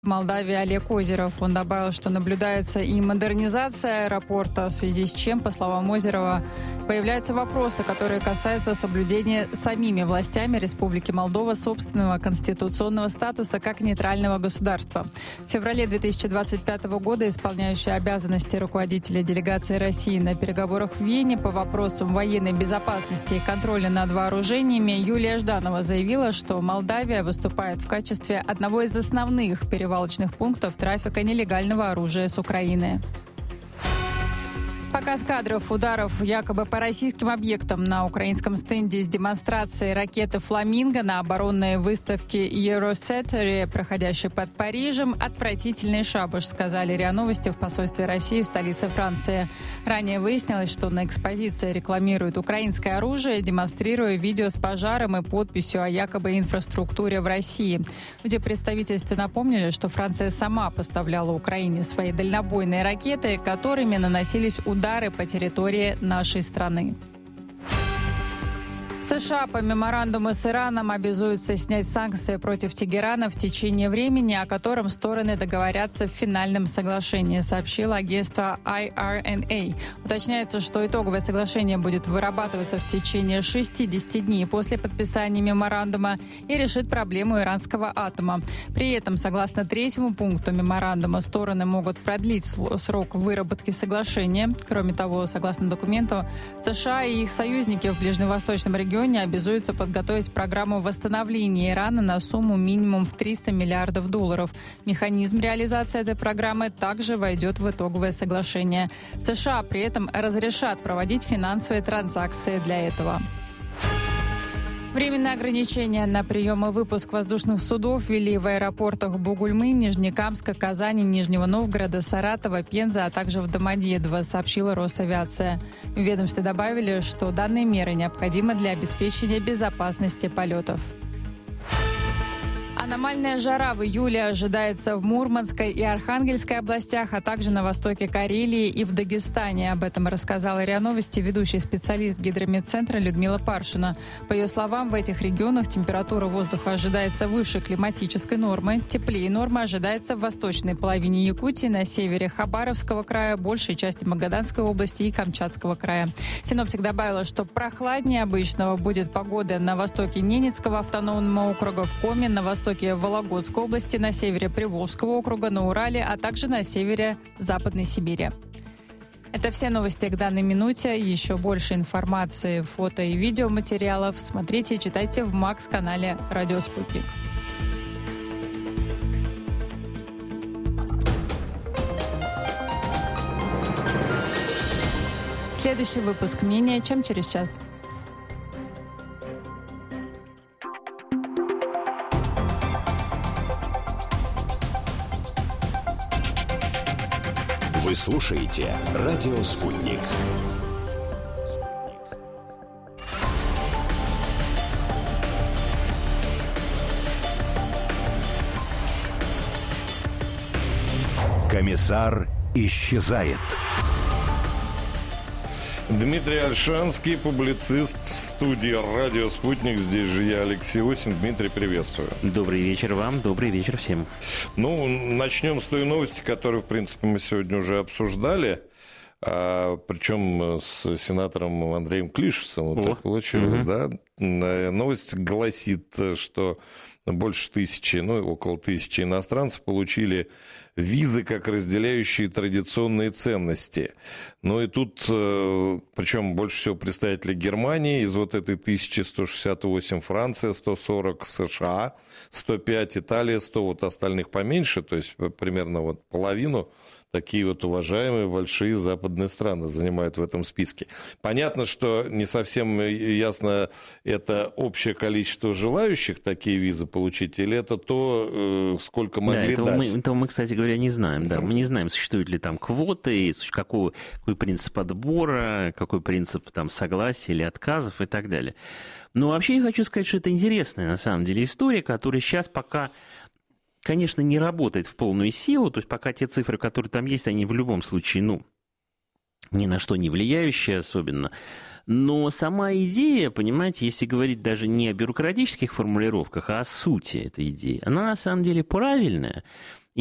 Молдавии Олег Озеров. Он добавил, что наблюдается и модернизация аэропорта, в связи с чем, по словам Озерова, появляются вопросы, которые касаются соблюдения самими властями Республики Молдова собственного конституционного статуса как нейтрального государства. В феврале 2025 года исполняющая обязанности руководителя делегации России на переговорах в Вене по вопросам военной безопасности и контроля над вооружениями Юлия Жданова заявила, что Молдавия выступает в качестве одного из основных перевалочных пунктов трафика нелегального оружия с Украины. Показ кадров ударов якобы по российским объектам на украинском стенде с демонстрацией ракеты «Фламинго» на оборонной выставке Eurosatory, проходящей под Парижем, отвратительный шабаш, сказали РИА Новости в посольстве России в столице Франции. Ранее выяснилось, что на экспозиции рекламируют украинское оружие, демонстрируя видео с пожаром и подписью о якобы инфраструктуре в России. В представительстве напомнили, что Франция сама поставляла Украине свои дальнобойные ракеты, которыми наносились удары по территории нашей страны. США по меморандуму с Ираном обязуются снять санкции против Тегерана в течение времени, о котором стороны договорятся в финальном соглашении, сообщило агентство IRNA. Уточняется, что итоговое соглашение будет вырабатываться в течение 60 дней после подписания меморандума и решит проблему иранского атома. При этом, согласно 3-му пункту меморандума, стороны могут продлить срок выработки соглашения. Кроме того, согласно документу, США и их союзники в ближневосточном регионе обязуются подготовить программу восстановления Ирана на сумму минимум в $300 миллиардов. Механизм реализации этой программы также войдет в итоговое соглашение. США при этом разрешат проводить финансовые транзакции для этого. Временные ограничения на прием и выпуск воздушных судов ввели в аэропортах Бугульмы, Нижнекамска, Казани, Нижнего Новгорода, Саратова, Пенза, а также в Домодедово, сообщила Росавиация. В ведомстве добавили, что данные меры необходимы для обеспечения безопасности полетов. Аномальная жара в июле ожидается в Мурманской и Архангельской областях, а также на востоке Карелии и в Дагестане. Об этом рассказала РИА Новости ведущий специалист Гидрометцентра Людмила Паршина. По ее словам, в этих регионах температура воздуха ожидается выше климатической нормы. Теплее нормы ожидается в восточной половине Якутии, на севере Хабаровского края, большей части Магаданской области и Камчатского края. Синоптик добавила, что прохладнее обычного будет погода на востоке Ненецкого автономного округа, в Коми, на востоке Вологодской области, на севере Приволжского округа, на Урале, а также на севере Западной Сибири. Это все новости к данной минуте. Еще больше информации, фото и видеоматериалов смотрите и читайте в МАКС-канале «Радио Спутник». Следующий выпуск менее чем через час. Вы слушаете «Радио Спутник». Комиссар исчезает. Дмитрий Ольшанский, публицист, в студии «Радио Спутник». Здесь же я, Алексей Осин. Дмитрий, приветствую. Добрый вечер вам, добрый вечер всем. Ну, начнем с той новости, которую, в принципе, мы сегодня уже обсуждали, причем с сенатором Андреем Клишесом. Вот так получилось, да? Новость гласит, что больше 1000, около 1000 иностранцев получили визы как разделяющие традиционные ценности. Ну и тут, причем больше всего представители Германии, из вот этой 1168 Франция, 140 США, 105 Италия, 100 вот остальных поменьше, то есть примерно вот половину. Такие вот уважаемые большие западные страны занимают в этом списке. Понятно, что не совсем ясно, это общее количество желающих такие визы получить, или это то, сколько могли дать. Этого мы, кстати говоря, не знаем. Да. Мы не знаем, существуют ли там квоты, какой принцип отбора, какой принцип там согласия или отказов и так далее. Но вообще я хочу сказать, что это интересная на самом деле история, которая сейчас пока... конечно, не работает в полную силу, то есть пока те цифры, которые там есть, они в любом случае, ни на что не влияющие особенно. Но сама идея, понимаете, если говорить даже не о бюрократических формулировках, а о сути этой идеи, она на самом деле правильная.